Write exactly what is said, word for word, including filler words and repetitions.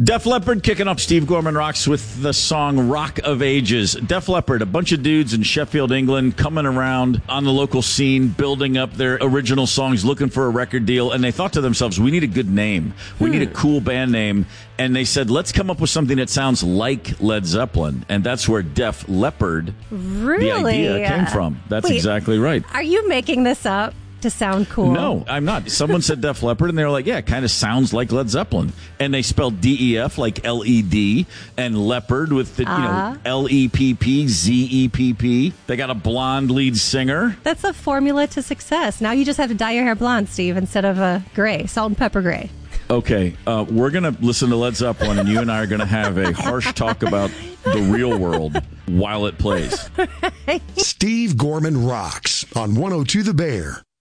Def Leppard kicking off Steve Gorman Rocks with the song Rock of Ages. Def Leppard, a bunch of dudes in Sheffield, England, coming around on the local scene, building up their original songs, looking for a record deal, and they thought to themselves, we need a good name. We hmm. need a cool band name. And they said, let's come up with something that sounds like Led Zeppelin. And that's where Def Leppard, really? the idea came from. That's Wait, exactly right. Are you making this up to sound cool? No, I'm not. Someone said Def Leppard, and they were like, yeah, it kind of sounds like Led Zeppelin. And they spelled D E F like L E D, and Leopard with the, uh, you know, L E P P, Z E P P. They got a blonde lead singer. That's the formula to success. Now you just have to dye your hair blonde, Steve, instead of uh, gray, salt and pepper gray. Okay, uh, we're going to listen to Led Zeppelin, and you and I are going to have a harsh talk about the real world while it plays. Steve Gorman Rocks on one oh two The Bear.